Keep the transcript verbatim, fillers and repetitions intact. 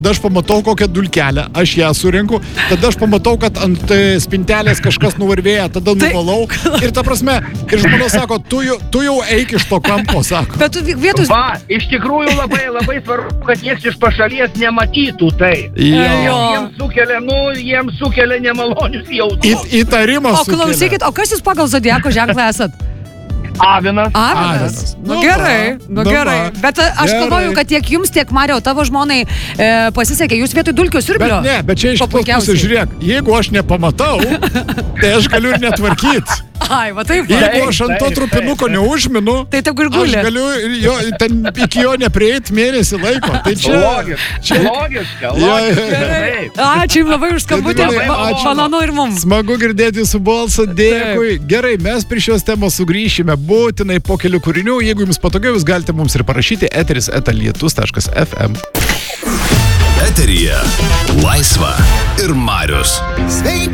tada aš pamatau kokią dulkelę, aš ją surinku, tada aš pamatau, kad ant spintelės kažkas nuvarvėja, tada nuvalau. Ir ta prasme, ir žmona sako, tu jau, tu jau eik iš to kampo, sako. Bet tu vietos... Va, iš tikrųjų labai, labai svarbu, kad nieks iš pašalies nematytų tai. Jo. Jiems sukelia, nu, jiems sukelia nemalonius jausmus. Į, įtarimas O klausykit, o kas jūs pagal zodiako ženklą esat? Avinas. Avinas. Nu, Nu gerai, va, nu nu gerai. va. Bet aš Gerai. galvoju, kad tiek jums, tiek Mariau, tavo žmonai e, pasisekė. Jūs vietoj dulkių siurblio. Bet ne, bet čia iš kitos Puikiausiai. pusės, žiūrėk, jeigu aš nepamatau, tai aš galiu ir netvarkyti. Ai, va taip. va. Jeigu aš ant to taip, trupinuko taip. neužminu, Tai tegu ir aš guli. galiu ir jo, ten iki jo neprieit mėnesį laiko. Tai čia... Logiška, logiška, Jo, logiška. jo. Taip. Ačiū jums labai už skambutį. Labai Ma- ačiū. Malonu ir mums. Smagu girdėti jūsų balsą, dėkui. Gerai, mes prie šios temos sugrįšime būtinai po kelių kūrinių. Jeigu jums patogiau, jūs galite mums ir parašyti eteris eta lietus taškas ef em. Eteryje Laisva ir Marius.